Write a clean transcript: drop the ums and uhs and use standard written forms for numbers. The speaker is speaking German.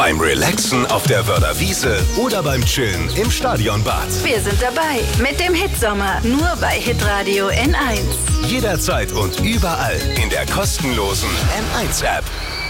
Beim Relaxen auf der Wörder Wiese oder beim Chillen im Stadionbad. Wir sind dabei mit dem Hitsommer, nur bei Hitradio N1. Jederzeit und überall in der kostenlosen N1-App.